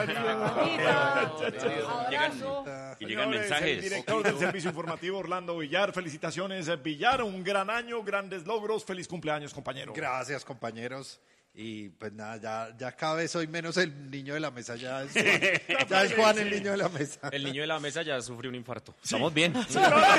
Y llegan mensajes. El director del servicio informativo, Orlando Villar. Felicitaciones, Villar. Un gran año, grandes logros. Feliz cumpleaños, compañero. Gracias, compañeros. Y pues nada, ya cada vez soy menos el niño de la mesa. Ya es Juan el niño de la mesa. El niño de la mesa ya sufrió un infarto. Sí. ¿Estamos bien? Eso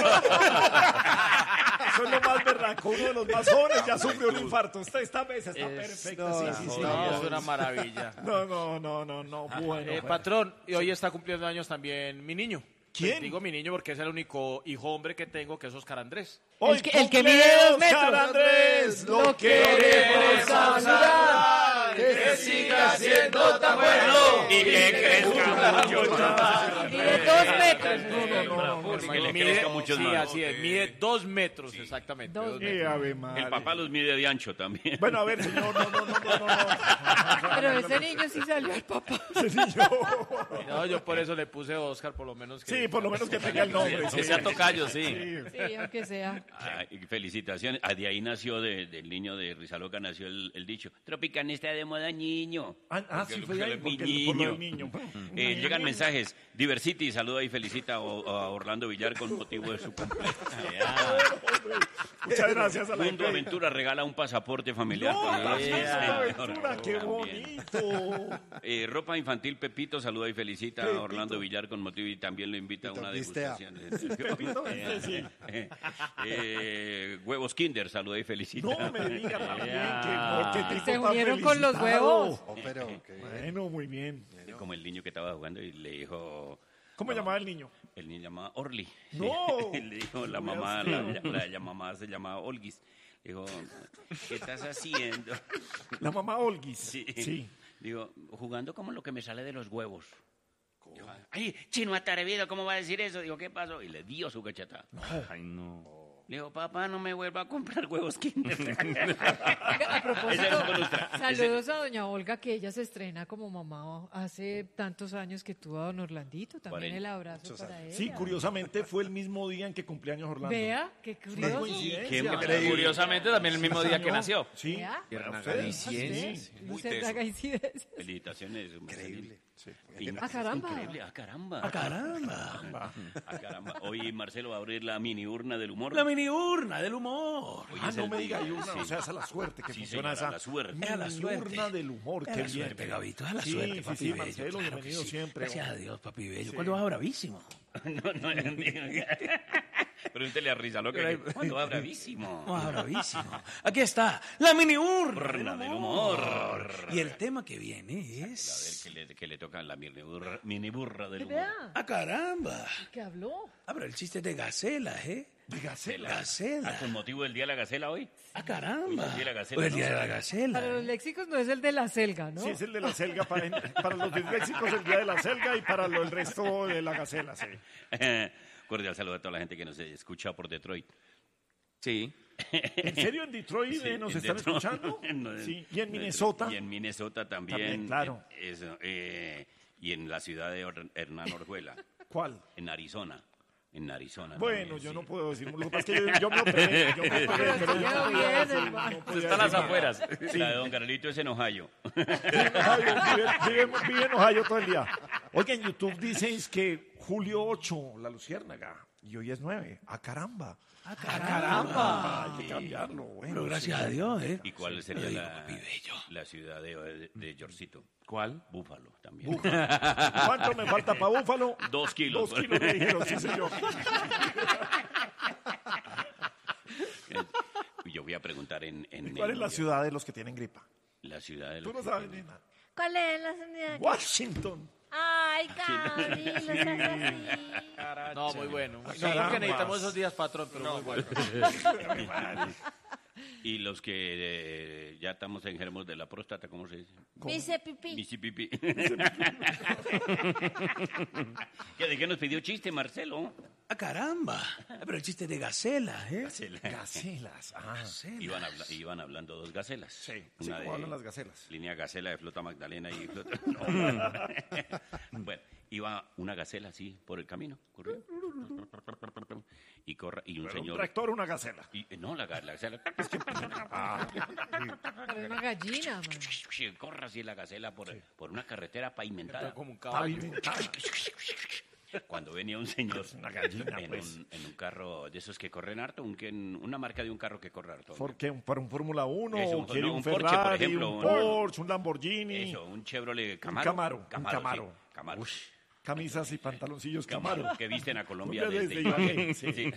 es lo más berraco. Uno de los más jóvenes ya sufrió un infarto. Esta mesa está perfecta. Sí. No, es una maravilla. No. Bueno. Patrón, y hoy está cumpliendo años también mi niño. ¿Quién? Pues digo mi niño porque es el único hijo hombre que tengo, que es Oscar Andrés. Hoy el que mide 2 metros. Oscar Andrés, lo queremos saludar. Que siga siendo tan bueno Y que crezca mucho más. Mide 2 metros. Que le crezca mucho Sí, más. así es, mide 2 metros exactamente. 2 2 metros. metros. Ave madre. El papá los mide de ancho también. Bueno, a ver, señor, no. Pero ese niño sí salió al papá. No, yo por eso le puse Oscar, por lo menos que... Sí, por lo menos que tenga el nombre. Que sea tocayo, sí. Sí, aunque sea. Y felicitaciones. De ahí nació, del niño de Rizaloca, nació el dicho, Tropicana está de moda, niño. Sí, fue ahí, mi por lo del niño. Llegan mensajes. Diversity saluda y felicita a Orlando Villar con motivo de su cumpleaños. Muchas gracias a la Mundo gente. Aventura regala un pasaporte familiar. No, para Mundo señor. Aventura, qué También. bonito. Ropa infantil Pepito saluda y felicita a Orlando Villar con motivo y también lo invita a una degustación. Pepito, sí. Huevos Kinder saluda y felicita. No me diga también que Se unieron con los huevos. Bueno, muy bien. Como el niño que estaba jugando y le dijo... ¿Cómo llamaba el niño? El niño llamaba Orly. No. Le dijo la mamá, la mamá se llamaba Olguis. Le dijo, ¿qué estás haciendo? La mamá Olguis. Sí. Digo, jugando como lo que me sale de los huevos. Digo, ay, chino atrevido, ¿cómo va a decir eso? Digo, ¿qué pasó? Y le dio su cachetada. Ay, no. Le digo, papá, no me vuelva a comprar huevos Kinder. A propósito, Ese es con usted. saludos a doña Olga, que ella se estrena como mamá hace tantos años que tuvo a don Orlandito. También 40. el abrazo para ella. Sí, curiosamente fue el mismo día en que cumpleaños Orlando. Vea, qué Una curioso. coincidencia. Curiosamente, también el mismo día que nació. Sí. Vea. Sí. No se haga incidencias. Felicitaciones. Increíble. Ah, caramba. Increíble, caramba. Caramba. Caramba. Hoy Marcelo va a abrir la mini urna del humor. La mini urna del humor. Hoy Ah, es no el me día. diga, hay una, Sí. o sea, esa es la suerte que Sí, funciona señora, esa la suerte. mini La suerte. urna del humor, qué La bien. suerte, Gabito, a la Sí, suerte, sí, papi sí, bello, Marcelo, claro que bienvenido sí. siempre. Gracias a Dios, papi bello. ¿Cuándo va bravísimo? No. Pregúntele a Rizaloca ¿cuándo va bravísimo? Va bravísimo. Aquí está, la mini urna Urna del humor. Y el tema que viene A es... ver, que le toca la mini burra del humor. Vea, ¡Ah, caramba! ¿qué habló? Ah, pero el chiste es de Gacela, ¿eh? De Gacela. Gacela. ¿Con motivo del Día de la Gacela hoy? ¡Ah, caramba! Hoy es el Día de la Gacela, Hoy es el ¿no? Día de la Gacela. Para los léxicos no es el de la selga, ¿no? Sí, es el de la selga. Para los disléxicos, el día de la selga, y para el resto de la gacela, sí. Cordial saludo a toda la gente que nos escucha por Detroit. Sí. ¿En serio en Detroit Sí, nos en están Detroit. escuchando? No, Sí. ¿Y en Minnesota? Y en Minnesota también. También, claro. Y en la ciudad de Hernán Orjuela, ¿Cuál? en Arizona. En Arizona. Bueno, también, yo sí. no puedo decir. Lo que pasa es que yo me operé. Pero ya no bien, podía decir, hermano. no podía Está a las decir nada. afueras. La de Don Carlito es en Ohio. Vive en Ohio todo el día. Oiga, en YouTube dices que julio 8, la luciérnaga, y hoy es 9. ¡Ah, caramba! ¡Ah, caramba! Hay que cambiarlo. Bueno, Pero gracias sí. a Dios, ¿eh? ¿Y cuál sería Ay, la, papi bello. la ciudad de Yorcito? ¿Cuál? Búfalo también. ¿Cuánto me falta para Búfalo? 2 kilos. 2 kilos me dijeron, sí, señor. Yo voy a preguntar en ¿Cuál es la ciudad de los que tienen gripa? La ciudad de Tú los no que sabes, tienen- nena. ¿Cuál es la señal? Washington. Ay, Gaby, no seas así. No, muy bueno. No, caramba. porque necesitamos esos días, patrón, pero muy bueno. Y los que ya estamos enfermos de la próstata, ¿cómo se dice? Dice pipí. Misipipi. ¿De qué nos pidió chiste, Marcelo? ¡Ah, caramba! Pero el chiste es de Gacela, ¿eh? Gacelas. Ah, Iban hablando dos gacelas. sí. Una ¿Cómo de hablan las gacelas? línea gacela de Flota Magdalena y Flota... Bueno, iba una gacela así por el camino, corriendo. Y un ¿Un señor... tractor o una gacela? No, la gacela... Pero una gallina, man. Corre así la gacela por una carretera pavimentada. Como un caballo. Cuando venía un señor Una gallina, en, pues. en un carro de esos que corren harto, una marca de un carro que corre harto. ¿Por qué? ¿Para un Fórmula 1? Eso, ¿O quiere no, un un Porsche, Ferrari, por ejemplo, un un- Porsche, un Lamborghini? Eso, un Chevrolet Camaro. Un Camaro. Sí, Camaro. Camisas y pantaloncillos Camaro, Camaro. que visten a Colombia Desde desde Ibagué, Sí, sí,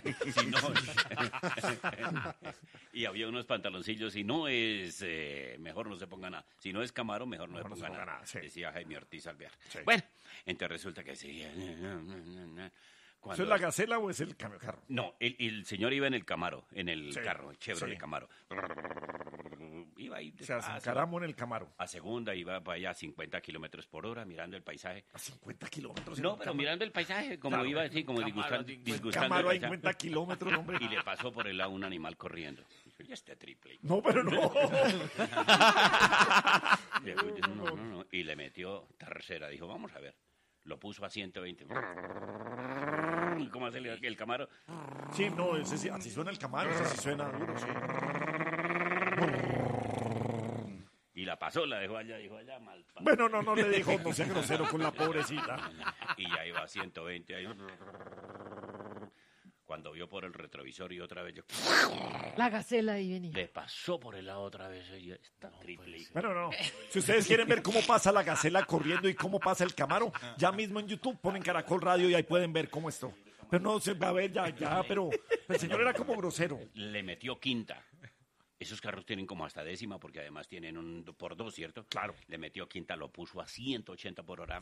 no. Y había unos pantaloncillos, si no es, mejor no se ponga nada. Si no es Camaro, mejor no se ponga nada. sí. Decía Jaime Ortiz Alvear. Sí. Bueno, entonces resulta que sí. ¿Eso es la gacela o es el carro? No, el señor iba en el Camaro, en el Sí, carro, Chevrolet sí. Camaro. Iba ahí O sea, se despacio. encaramos en el Camaro. A segunda iba para allá a 50 kilómetros por hora, mirando el paisaje. A 50 kilómetros. en No, un pero Camaro. mirando el paisaje, como Claro, iba así, como disgustando El disgustando Camaro el a paisaje. 50 kilómetros, hombre. Y le pasó por el lado un animal corriendo. Dijo, ya este triple. No, pero no. No. Y le metió tercera. Dijo, vamos a ver. Lo puso a 120. ¿Cómo hace el Camaro? Sí, no, ese sí, así suena el Camaro, ese sí suena duro, sí. Y la pasó, la dejó allá mal. Bueno, no le dijo, no sea grosero con la pobrecita. Y ya iba a 120. Ahí. Cuando vio por el retrovisor y otra vez yo... La gacela ahí venía. Le pasó por el lado otra vez. Ella está triple. Bueno, no. Si ustedes quieren ver cómo pasa la gacela corriendo y cómo pasa el Camaro, ya mismo en YouTube ponen Caracol Radio y ahí pueden ver cómo esto. Pero no se va a ver ya, pero el señor era como grosero. Le metió quinta. Esos carros tienen como hasta décima porque además tienen un por dos, ¿cierto? Claro. Le metió quinta, lo puso a 180 por hora.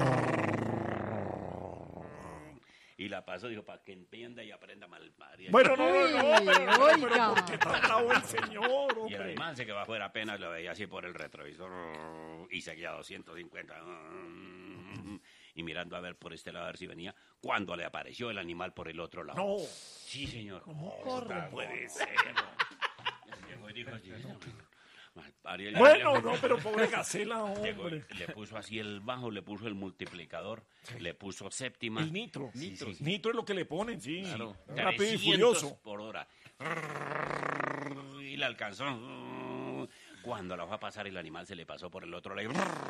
Y la pasó, dijo, para que entienda y aprenda mal. Bueno, no, pero Oiga. ¿por qué tan bravo el señor, Y el hombre? man se que va afuera apenas lo veía así por el retrovisor y seguía a 250 y mirando a ver por este lado a ver si venía, cuando le apareció el animal por el otro lado. No. Sí, señor. Corre. No puede ser. Llegó y dijo así, Bueno, no, pero pobre gacela, Llegó, hombre. le puso así el bajo, le puso el multiplicador, le puso séptima. El nitro. Sí, sí. Nitro es lo que le ponen, sí. Claro, Rápido y 300 furioso. por hora. Y la alcanzó. Cuando la fue a pasar, el animal se le pasó por el otro lado.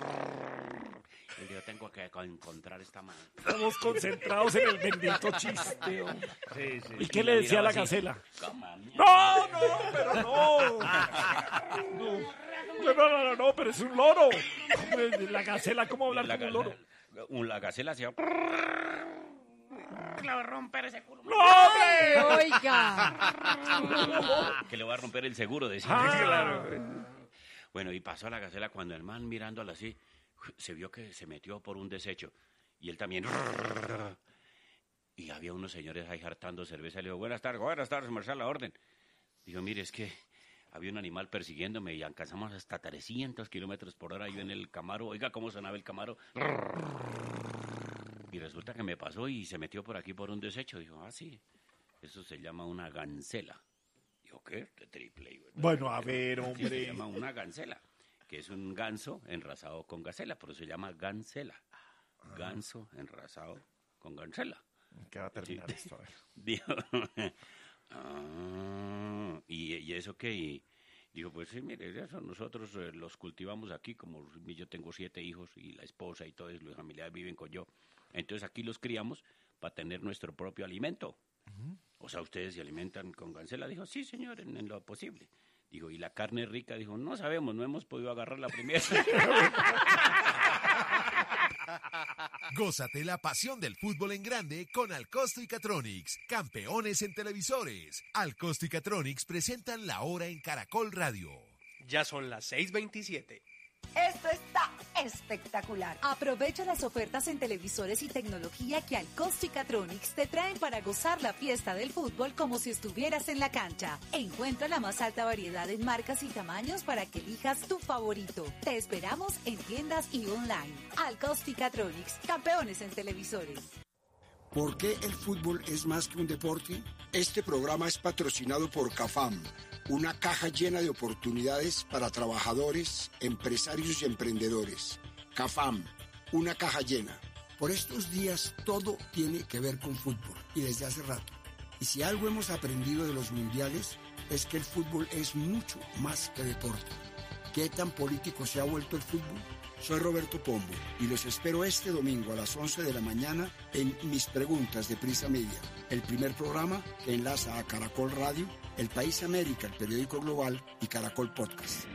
Y yo tengo que encontrar esta mano. Estamos concentrados en el bendito chiste, hombre. Sí. ¿Y qué le decía a la Miraba así. gacela? Cama, No, pero no. No, pero es un loro. La gacela, ¿cómo hablar La, como un loro? la gacela hacía... Le va a romper ese culo. ¡No, hombre! Oiga. Que le va a romper el seguro, decía. Ah. Bueno, y pasó a la gacela cuando el man mirándola así, se vio que se metió por un desecho. Y él también... Y había unos señores ahí hartando cerveza. Le dijo, buenas tardes, marshal, la orden. Dijo, mire, es que había un animal persiguiéndome y alcanzamos hasta 300 kilómetros por hora yo en el Camaro. Oiga, ¿cómo sonaba el Camaro? Y resulta que me pasó y se metió por aquí por un desecho. Dijo, ah, sí, eso se llama una gancela. Dijo, ¿qué? De triple. Bueno, a ver, Sí, se hombre. llama una gancela, que es un ganso enrasado con gacela, por eso se llama gancela. Ganso enrasado con gancela. ¿Qué va a terminar esto? A ver. Dijo, ¿y eso qué? Y dijo, pues sí, mire, eso nosotros los cultivamos aquí, como yo tengo 7 hijos y la esposa y todos los familiares viven con yo. Entonces aquí los criamos para tener nuestro propio alimento. O sea, ¿ustedes se alimentan con gancela? Dijo, sí, señor, en lo posible. Dijo, ¿y la carne rica? Dijo, no sabemos, no hemos podido agarrar la primera. Gózate la pasión del fútbol en grande con Alcosto y Catronics, campeones en televisores. Alcosto y Catronics presentan La Hora en Caracol Radio. Ya son las 6:27. Esto está espectacular. Aprovecha las ofertas en televisores y tecnología que Alcosto y Catronics te traen para gozar la fiesta del fútbol como si estuvieras en la cancha. Encuentra la más alta variedad en marcas y tamaños para que elijas tu favorito. Te esperamos en tiendas y online. Alcosto y Catronics, campeones en televisores. ¿Por qué el fútbol es más que un deporte? Este programa es patrocinado por CAFAM, una caja llena de oportunidades para trabajadores, empresarios y emprendedores. CAFAM, una caja llena. Por estos días todo tiene que ver con fútbol y desde hace rato. Y si algo hemos aprendido de los mundiales es que el fútbol es mucho más que deporte. ¿Qué tan político se ha vuelto el fútbol? Soy Roberto Pombo y los espero este domingo a las 11 de la mañana en Mis Preguntas de Prisa Media, el primer programa que enlaza a Caracol Radio, El País América, el periódico global y Caracol Podcast.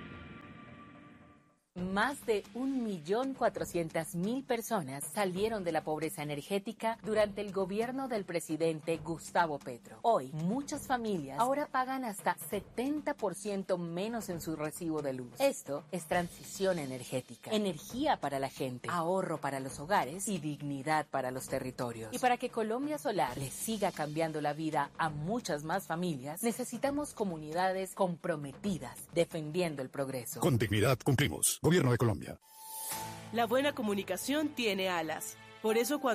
Más de 1.400.000 personas salieron de la pobreza energética durante el gobierno del presidente Gustavo Petro. Hoy, muchas familias ahora pagan hasta 70% menos en su recibo de luz. Esto es transición energética, energía para la gente, ahorro para los hogares y dignidad para los territorios. Y para que Colombia Solar le siga cambiando la vida a muchas más familias, necesitamos comunidades comprometidas, defendiendo el progreso. Con dignidad cumplimos. Gobierno de Colombia. La buena comunicación tiene alas. Por eso